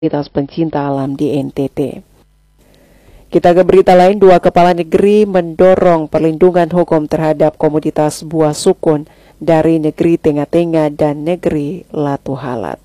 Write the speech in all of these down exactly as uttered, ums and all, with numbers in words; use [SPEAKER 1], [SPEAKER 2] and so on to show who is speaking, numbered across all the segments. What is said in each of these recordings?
[SPEAKER 1] komunitas pencinta alam di N T T. Kita ke berita lain, dua kepala negeri mendorong perlindungan hukum terhadap komoditas buah sukun dari negeri Tengah-Tengah dan negeri Latu Halat.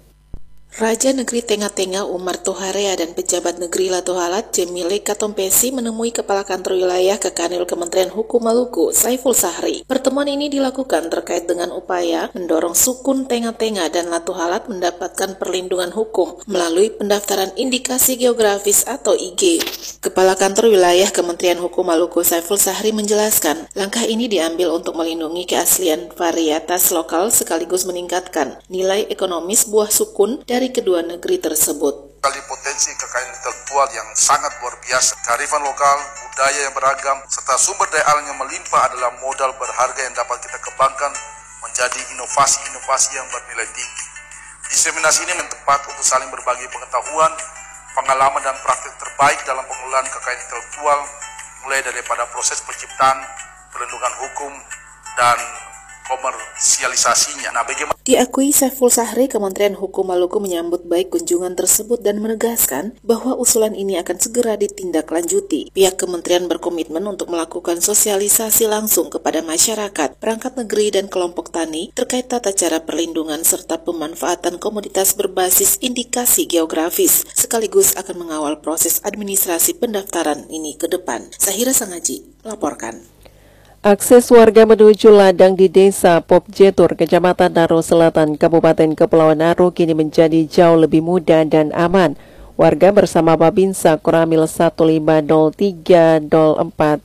[SPEAKER 2] Raja Negeri Tengah-Tengah Umar Toharea dan pejabat negeri Latu Halat Jemile Katompesi menemui Kepala Kantor Wilayah Kekanil Kementerian Hukum Maluku, Saiful Sahri. Pertemuan ini dilakukan terkait dengan upaya mendorong sukun Tengah-Tengah dan Latu Halat mendapatkan perlindungan hukum melalui pendaftaran indikasi geografis atau I G. Kepala Kantor Wilayah Kementerian Hukum Maluku, Saiful Sahri menjelaskan, langkah ini diambil untuk melindungi keaslian varietas lokal sekaligus meningkatkan nilai ekonomis buah sukun dari dari kedua negeri tersebut.
[SPEAKER 3] Kali potensi kekayaan intelektual yang sangat luar biasa, kearifan lokal, budaya yang beragam, serta sumber daya alam yang melimpah adalah modal berharga yang dapat kita kembangkan menjadi inovasi-inovasi yang bernilai tinggi. Diseminasi ini tepat untuk saling berbagi pengetahuan, pengalaman dan praktik terbaik dalam pengelolaan kekayaan intelektual, mulai daripada proses penciptaan, perlindungan hukum, dan komersialisasinya. Nah, bagaimana?
[SPEAKER 2] Diakui Saiful Sahri, Kementerian Hukum Maluku menyambut baik kunjungan tersebut dan menegaskan bahwa usulan ini akan segera ditindaklanjuti. Pihak kementerian berkomitmen untuk melakukan sosialisasi langsung kepada masyarakat, perangkat negeri dan kelompok tani terkait tata cara perlindungan serta pemanfaatan komoditas berbasis indikasi geografis, sekaligus akan mengawal proses administrasi pendaftaran ini ke depan. Zahira Sangaji melaporkan.
[SPEAKER 1] Akses warga menuju ladang di Desa Popjetur, Kecamatan Naro Selatan, Kabupaten Kepulauan Naro kini menjadi jauh lebih mudah dan aman. Warga bersama Babinsa Koramil satu lima nol tiga nol empat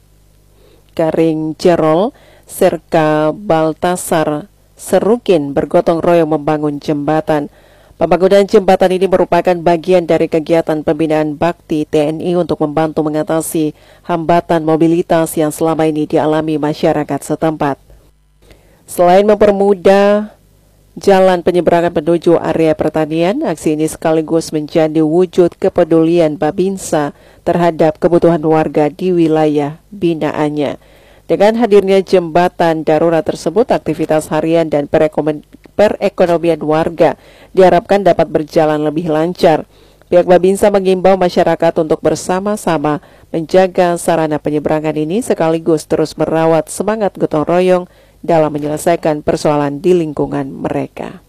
[SPEAKER 1] Garing Jerol, Serka Baltasar, Serukin bergotong royong membangun jembatan. Pembangunan jembatan ini merupakan bagian dari kegiatan pembinaan bakti T N I untuk membantu mengatasi hambatan mobilitas yang selama ini dialami masyarakat setempat. Selain mempermudah jalan penyeberangan menuju area pertanian, aksi ini sekaligus menjadi wujud kepedulian Babinsa terhadap kebutuhan warga di wilayah binaannya. Dengan hadirnya jembatan darurat tersebut, aktivitas harian dan perekonomian warga diharapkan dapat berjalan lebih lancar. Pihak Babinsa mengimbau masyarakat untuk bersama-sama menjaga sarana penyeberangan ini sekaligus terus merawat semangat gotong royong dalam menyelesaikan persoalan di lingkungan mereka.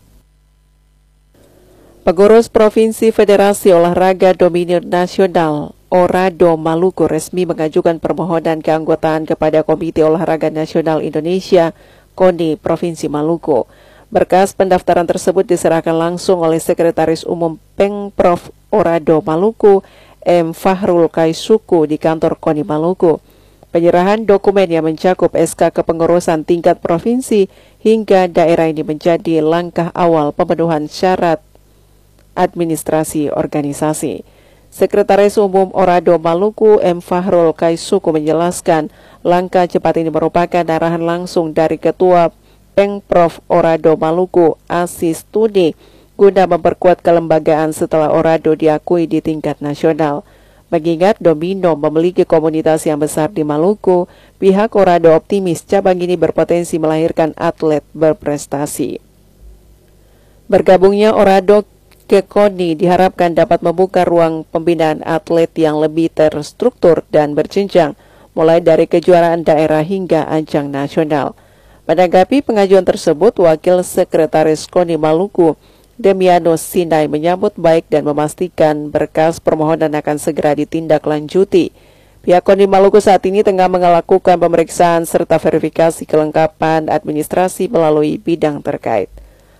[SPEAKER 1] Pengurus Provinsi Federasi Olahraga Dominir Nasional Orado Maluku resmi mengajukan permohonan keanggotaan kepada Komite Olahraga Nasional Indonesia KONI Provinsi Maluku. Berkas pendaftaran tersebut diserahkan langsung oleh Sekretaris Umum Pengprov Orado Maluku M. Fahrul Kaisuku di kantor KONI Maluku. Penyerahan dokumen yang mencakup S K kepengurusan tingkat provinsi hingga daerah ini menjadi langkah awal pemenuhan syarat administrasi organisasi. Sekretaris Umum Orado Maluku M. Fahrul Kaisuku menjelaskan langkah cepat ini merupakan arahan langsung dari Ketua Pengprov Orado Maluku Asis Tudi guna memperkuat kelembagaan setelah Orado diakui di tingkat nasional. Mengingat Domino memiliki komunitas yang besar di Maluku, pihak Orado optimis cabang ini berpotensi melahirkan atlet berprestasi. Bergabungnya Orado ke KONI diharapkan dapat membuka ruang pembinaan atlet yang lebih terstruktur dan berjenjang, mulai dari kejuaraan daerah hingga ajang nasional. Menanggapi pengajuan tersebut, Wakil Sekretaris KONI Maluku, Demiano Sinai menyambut baik dan memastikan berkas permohonan akan segera ditindaklanjuti. Pihak KONI Maluku saat ini tengah melakukan pemeriksaan serta verifikasi kelengkapan administrasi melalui bidang terkait.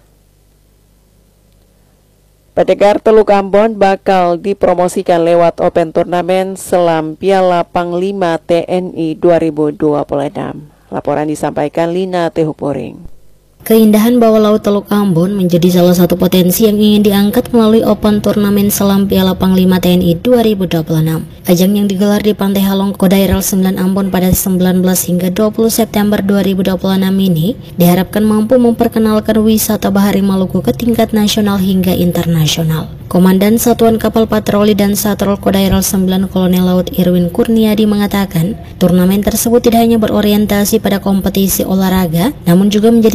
[SPEAKER 1] Pendengar, Teluk Ambon bakal dipromosikan lewat Open Turnamen Selam Piala Panglima T N I dua ribu dua puluh enam. Laporan disampaikan Lina Tehuporing.
[SPEAKER 4] Keindahan bawah laut Teluk Ambon menjadi salah satu potensi yang ingin diangkat melalui Open Turnamen Selam Piala Panglima T N I dua ribu dua puluh enam. Ajang yang digelar di Pantai Halong Kodairel sembilan Ambon pada sembilan belas hingga dua puluh September dua ribu dua puluh enam ini diharapkan mampu memperkenalkan wisata bahari Maluku ke tingkat nasional hingga internasional. Komandan Satuan Kapal Patroli dan Satrol Kodairel sembilan Kolonel Laut Irwin Kurniadi mengatakan, turnamen tersebut tidak hanya berorientasi pada kompetisi olahraga, namun juga menjadi sarana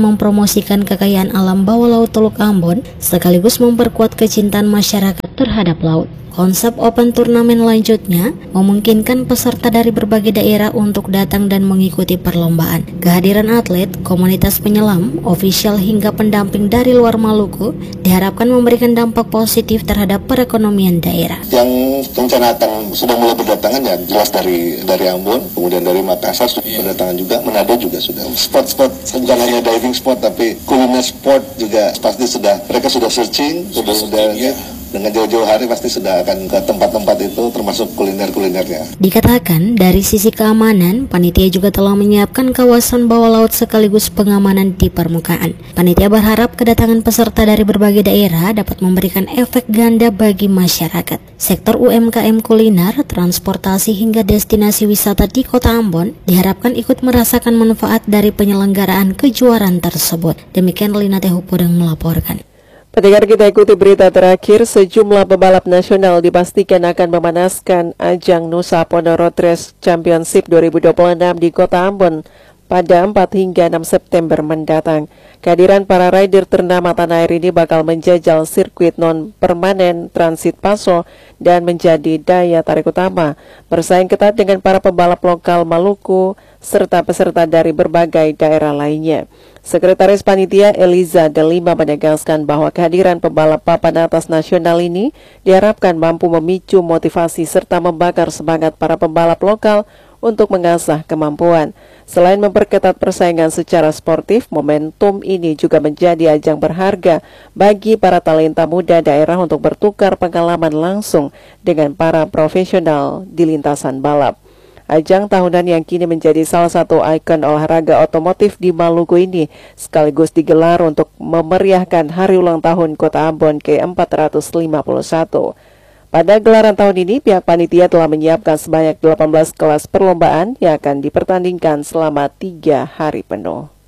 [SPEAKER 4] mempromosikan kekayaan alam bawah laut Teluk Ambon sekaligus memperkuat kecintaan masyarakat terhadap laut. Konsep Open Turnamen lanjutnya memungkinkan peserta dari berbagai daerah untuk datang dan mengikuti perlombaan. Kehadiran atlet, komunitas penyelam, ofisial hingga pendamping dari luar Maluku diharapkan memberikan dampak positif terhadap perekonomian daerah.
[SPEAKER 5] Yang rencana akan sudah mulai berdatangan ya jelas dari dari Ambon, kemudian dari Makassar sudah yeah. berdatangan juga, Manado juga sudah. Spot-spot bukan hanya diving spot tapi kuliner spot juga pasti sudah mereka sudah searching, sudah sudah ya. Dengan jauh-jauh hari pasti sudah akan ke tempat-tempat itu termasuk kuliner-kulinernya.
[SPEAKER 4] Dikatakan dari sisi keamanan, panitia juga telah menyiapkan kawasan bawah laut sekaligus pengamanan di permukaan. Panitia berharap kedatangan peserta dari berbagai daerah dapat memberikan efek ganda bagi masyarakat. Sektor U M K M kuliner, transportasi hingga destinasi wisata di Kota Ambon diharapkan ikut merasakan manfaat dari penyelenggaraan kejuaraan tersebut. Demikian Lina Tehupodang melaporkan.
[SPEAKER 1] Pendengar, kita ikuti berita terakhir. Sejumlah pembalap nasional dipastikan akan memanaskan ajang Nusa Pondoh Road Race Championship dua ribu dua puluh enam di Kota Ambon pada empat hingga enam September mendatang. Kehadiran para rider ternama tanah air ini bakal menjajal sirkuit non-permanen Transit Paso dan menjadi daya tarik utama. Bersaing ketat dengan para pembalap lokal Maluku serta peserta dari berbagai daerah lainnya. Sekretaris Panitia Eliza Delima menegaskan bahwa kehadiran pembalap papan atas nasional ini diharapkan mampu memicu motivasi serta membakar semangat para pembalap lokal untuk mengasah kemampuan. Selain memperketat persaingan secara sportif, momentum ini juga menjadi ajang berharga bagi para talenta muda daerah untuk bertukar pengalaman langsung dengan para profesional di lintasan balap. Ajang tahunan yang kini menjadi salah satu ikon olahraga otomotif di Maluku ini sekaligus digelar untuk memeriahkan hari ulang tahun Kota Ambon ke empat ratus lima puluh satu. Pada gelaran tahun ini, pihak panitia telah menyiapkan sebanyak delapan belas kelas perlombaan yang akan dipertandingkan selama tiga hari penuh.